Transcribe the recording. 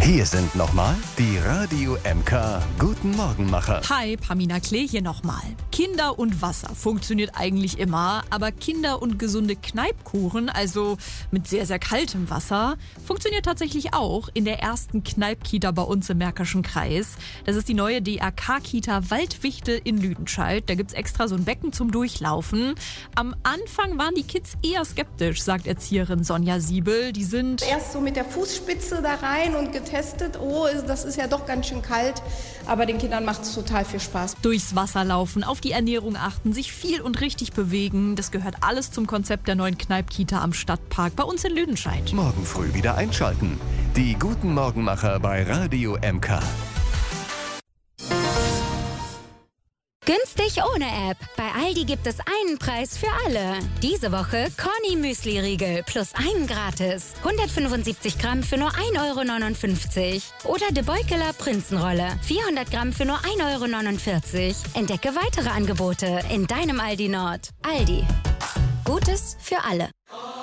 Hier sind nochmal die Radio MK Guten Morgenmacher. Hi, Pamina Klee hier nochmal. Kinder und Wasser funktioniert eigentlich immer, aber Kinder und gesunde Kneipkuchen, also mit sehr, sehr kaltem Wasser, funktioniert tatsächlich auch in der ersten Kneipkita bei uns im Märkischen Kreis. Das ist die neue DRK-Kita Waldwichtel in Lüdenscheid. Da gibt's extra so ein Becken zum Durchlaufen. Am Anfang waren die Kids eher skeptisch, sagt Erzieherin Sonja Siebel. Die sind erst so mit der Fußspitze da rein und getestet, oh, das ist ja doch ganz schön kalt, aber den Kindern macht es total viel Spaß. Durchs Wasser laufen, auf die Ernährung achten, sich viel und richtig bewegen, das gehört alles zum Konzept der neuen Kneipkita am Stadtpark bei uns in Lüdenscheid. Morgen früh wieder einschalten. Die Guten Morgenmacher bei Radio MK. Günstig ohne App. Bei Aldi gibt es einen Preis für alle. Diese Woche Corny Müsli-Riegel plus einen gratis. 175 Gramm für nur 1,59 €. Oder De Beukeler Prinzenrolle. 400 Gramm für nur 1,49 €. Entdecke weitere Angebote in deinem Aldi Nord. Aldi. Gutes für alle.